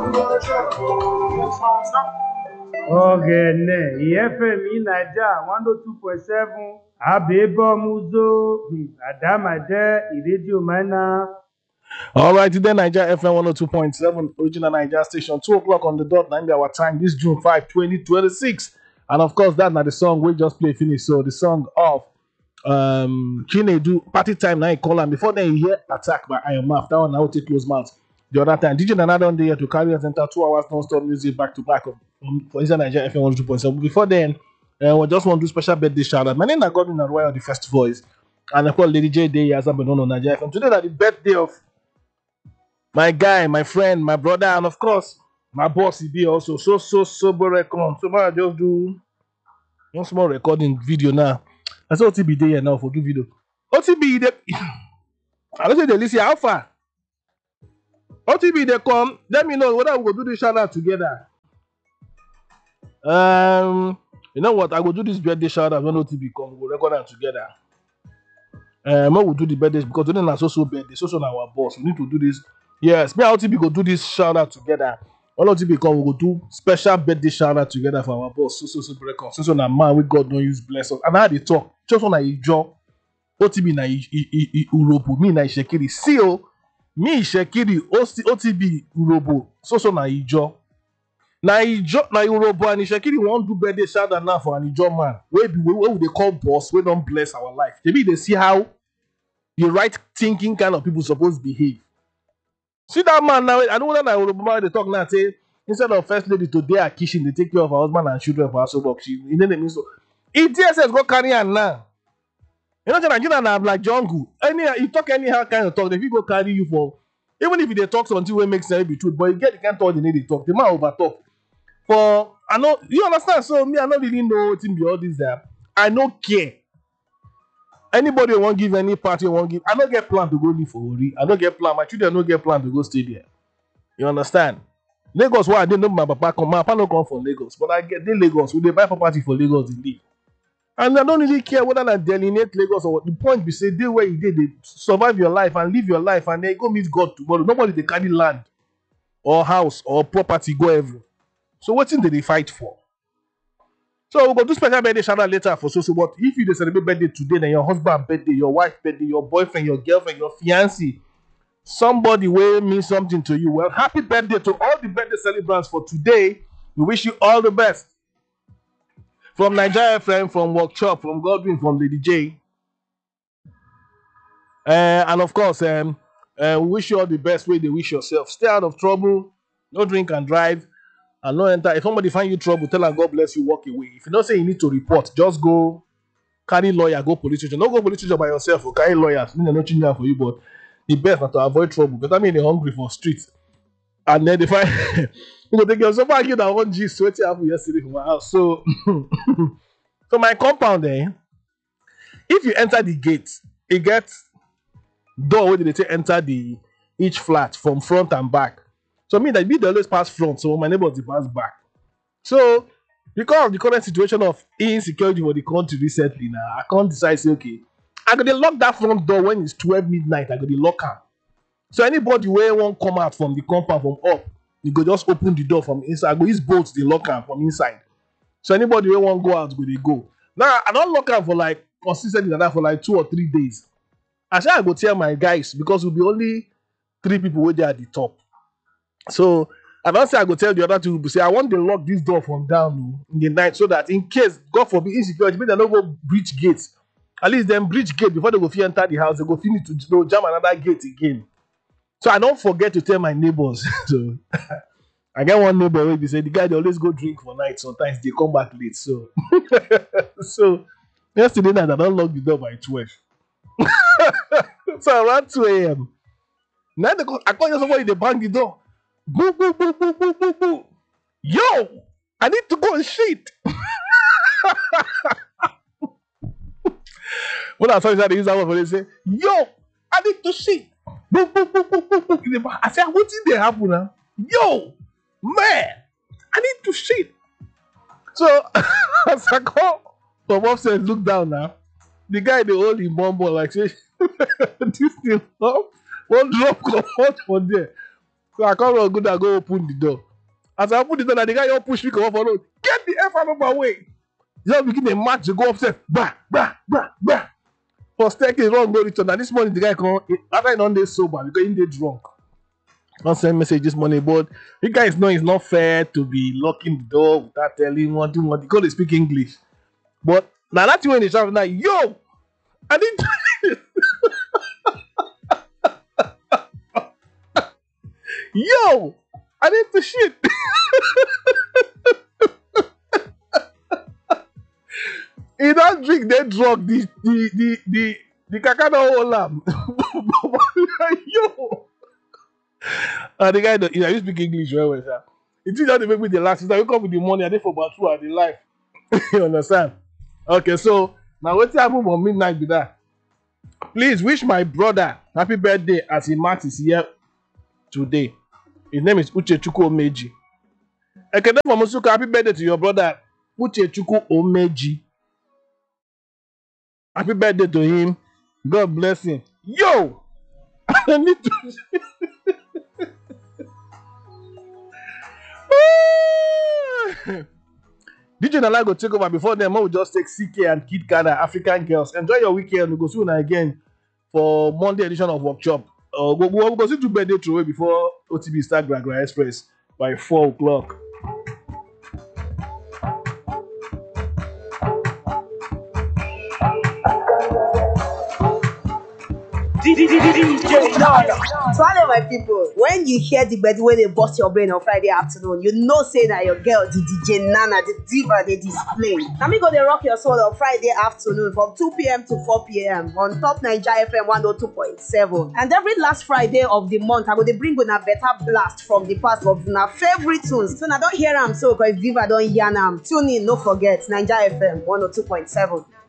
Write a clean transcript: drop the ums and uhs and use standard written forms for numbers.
Ọ̀gẹ̀nẹ̀ ìyẹ́fẹ̀mí Naija 102.7 Abebomuzo Adamade Ìrédíò Mẹ́nà. All right, today Niger FM 102.7, original Niger station, 2 o'clock on the dot, 9 be our time, this June 5, 2026. And of course, that's not the song we just played finish. So the song of Chinedu, Party Time, now you call, and before then you hear Attack by Iron Mouth. That one I will take close mouth. The other time, DJ Nana on there to carry us enter 2 hours non-stop music back to back for inside Niger FM 102.7. Before then, we just want to do special birthday shout out. My name is Godwin Arroyo, the first voice, and I call Lady J Day as I've been on Niger FM. Today is the birthday of my guy, my friend, my brother, and of course, my boss, he be also so sober record. So I just do one small recording video now. I saw OTB there now for do video. OTB, I don't say they listen how far. OTB they come, let me know whether we go do this shout out together. You know what? I will do this birthday shout out when OTB come. We'll record them together. We'll do the birthdays because today is so birthday, so our boss. We need to do this. Yes, me and OTB go do this shout out together. All OTB come, we go do special birthday shout out together for our boss. So record. So na man we God don't use bless us. And how they talk, just on a job. OTB na Urobo, me na Ishekiri. CEO, me Ishekiri, OTB Urobo. So na Ijo. Na Urobo and Ishekiri won't do birthday shout out now for an Ijo man. Where they call boss, we don't bless our life. Maybe they see how the right thinking kind of people supposed to behave. See that man now, I don't know that Urobo man they talk now, say, instead of first lady to dey her kitchen, they take care of her husband and children for her so work. You know what I mean? So, if DSS go carry her now, you know what Nigeria now like jungle. You talk anyhow kind of talk, if you go carry you for, even if they talk something will make sense be true, but you get the kind of talk they need to talk, the man over talk. For I know you understand, so me I don't really know what in be all this there. I don't care. Anybody won't give any party won't give. I don't get plan to go live for Ori. I don't get plan. My children don't get plan to go stay there. You understand? Lagos, why I didn't know my papa come. My papa don't come from Lagos, but I get the Lagos. Will they buy property for Lagos? They live. And I don't really care whether I delineate Lagos or what. The point be say, they where you did, they survive your life and live your life, and then go meet God tomorrow. Nobody they carry land or house or property go everywhere. So what thing did they fight for? So we'll go do special birthday shout out later for so. But if you celebrate birthday today, then your husband birthday, your wife birthday, your boyfriend, your girlfriend, your fiancé, somebody will mean something to you. Well, happy birthday to all the birthday celebrants for today. We wish you all the best. From Nigeria FM, from Workshop, from Godwin, from Lady J. And of course, we wish you all the best way they wish yourself. Stay out of trouble, no drink and drive. And no enter. If somebody find you trouble, tell them God bless you, walk away. If you don't say you need to report, just go carry lawyer, go police station. Don't go police station by yourself or carry lawyers. They're not changing for you, but the best not to avoid trouble. Because I mean they're hungry for streets. And then they find you know, they get so far that one G sweaty happened yesterday from my house. So so my compound there, if you enter the gate, it gets door where they say enter each flat from front and back. So me that they always pass front, so my neighbors they pass back. So because of the current situation of insecurity for the country recently now, I can't decide say okay, I gotta lock that front door when it's 12 midnight. I gotta lock her. So anybody where won't come out from the compound from up, you go just open the door from inside. I go use bolts the lock her from inside. So anybody where won't go out, go they go. Now I don't lock her for like consistently like that for like 2 or 3 days. I say I go tell my guys because we'll be only 3 people where they at the top. So I don't say I go tell the other 2 people say I want to lock this door from down in the night so that in case God forbid insecurity, maybe they don't go breach gates. At least them breach gate before they go enter the house, they go finish to jam another gate again. So I don't forget to tell my neighbors. So I get one neighbor where they say the guy they always go drink for night. Sometimes they come back late. So so yesterday night I don't lock the door by 12. So around 2 a.m. Now I call somebody they bang the door. Boo, boo, boo, boo, boo, boo, boo. Yo, I need to go and shit. When I saw that, they use that word for they say, yo, I need to shit. Boo, boo, boo, boo, boo, boo. I said, what did they happen now? Yo, man, I need to shit. So as I call, from upstairs, look down now. The guy they hold him bumble like say, this thing, one drop come out from there. So I come run good and go open the door. As I open the door, na the guy just push me come off for road. Get the F out of my way. Just begin a match to go upstairs. Bah, bah, bah, bah. For staircase, run go return. Now this morning the guy come after he don't dey sober because he dey drunk. Don't send message this morning, but you guys know it's not fair to be locking the door without telling one thing. Because they speak English. But now that's when they shout now, yo, I didn't. Yo, I need to shit. He don't drink, they drunk. The kaka don't hold am. Yo, and the guy don't, you speak English very well, sir. It is not make me the last. It's like you come with the money, I did for about 2 hours in life. You understand? Okay, so now what's happening on midnight with that? Please wish my brother happy birthday as he marks his year today. His name is Uchechukwu Omeji. Okay, then from Musuka, happy birthday to your brother Uchechukwu Omeji. Happy birthday to him. God bless him. Yo! I need to. DJ Nala go take over before them. We'll just take CK and Kid Kada, African Girls. Enjoy your weekend. We'll go soon again for Monday edition of Workshop. We'll go see two birthday through before OTB start Gragra Express by 4 o'clock. DJ Nana. So all of my people, when you hear the bed where they bust your brain on Friday afternoon, you know say that your girl, the DJ Nana, the diva, they display. Now me go they rock your soul on Friday afternoon from 2 p.m. to 4 p.m. on Top Naija FM 102.7. And every last Friday of the month, I go they bring una better blast from the past of una favorite tunes. So now don't hear them so because diva don't yarn them. Tune in, no forget Naija FM 102.7.